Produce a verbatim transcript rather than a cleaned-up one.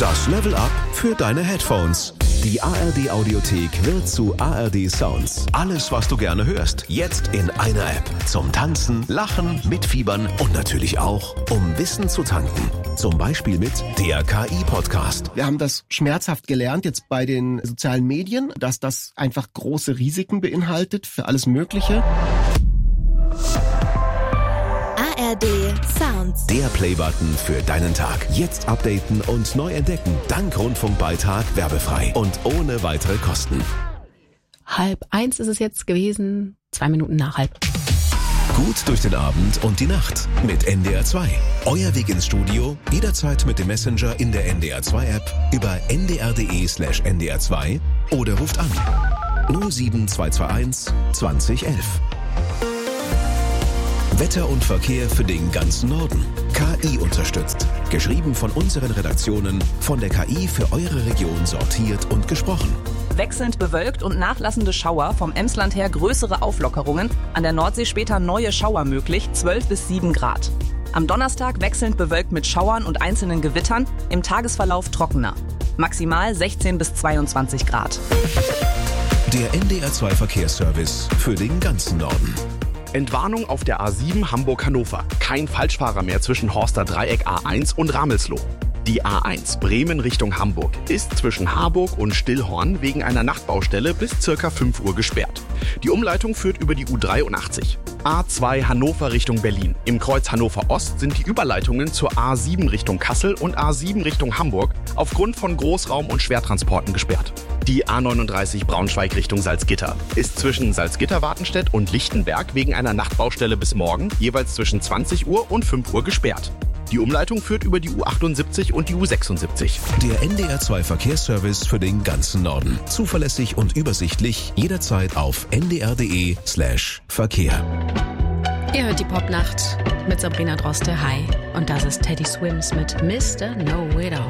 Das Level Up für deine Headphones. Die A R D Audiothek wird zu A R D Sounds. Alles, was du gerne hörst, jetzt in einer App. Zum Tanzen, Lachen, Mitfiebern und natürlich auch, um Wissen zu tanken. Zum Beispiel mit der K I-Podcast. Wir haben das schmerzhaft gelernt jetzt bei den sozialen Medien, dass das einfach große Risiken beinhaltet für alles Mögliche. A R D Sounds. Der Playbutton für deinen Tag. Jetzt updaten und neu entdecken. Dank Rundfunkbeitrag werbefrei und ohne weitere Kosten. Halb eins ist es jetzt gewesen, zwei Minuten nach halb. Gut durch den Abend und die Nacht mit N D R zwei. Euer Weg ins Studio, jederzeit mit dem Messenger in der N D R zwei App über n d r punkt d e slash n d r zwei oder ruft an null sieben zwei zwei eins zwanzig elf. Wetter und Verkehr für den ganzen Norden. K I unterstützt. Geschrieben von unseren Redaktionen, von der K I für eure Region sortiert und gesprochen. Wechselnd bewölkt und nachlassende Schauer, vom Emsland her größere Auflockerungen, an der Nordsee später neue Schauer möglich, zwölf bis sieben Grad. Am Donnerstag wechselnd bewölkt mit Schauern und einzelnen Gewittern, im Tagesverlauf trockener. Maximal sechzehn bis zweiundzwanzig Grad. Der N D R zwei Verkehrsservice für den ganzen Norden. Entwarnung auf der A sieben Hamburg-Hannover. Kein Falschfahrer mehr zwischen Horster Dreieck A eins und Ramelsloh. Die A eins Bremen Richtung Hamburg ist zwischen Harburg und Stillhorn wegen einer Nachtbaustelle bis circa fünf Uhr gesperrt. Die Umleitung führt über die U dreiundachtzig. A zwei Hannover Richtung Berlin. Im Kreuz Hannover Ost sind die Überleitungen zur A sieben Richtung Kassel und A sieben Richtung Hamburg aufgrund von Großraum- und Schwertransporten gesperrt. Die A neununddreißig Braunschweig Richtung Salzgitter ist zwischen Salzgitter-Wartenstedt und Lichtenberg wegen einer Nachtbaustelle bis morgen jeweils zwischen zwanzig Uhr und fünf Uhr gesperrt. Die Umleitung führt über die U achtundsiebzig und die U sechsundsiebzig. Der N D R zwei Verkehrsservice für den ganzen Norden. Zuverlässig und übersichtlich, jederzeit auf n d r punkt d e slash Verkehr. Ihr hört die Popnacht mit Sabrina Droste. Hi. Und das ist Teddy Swims mit Mister Know It All.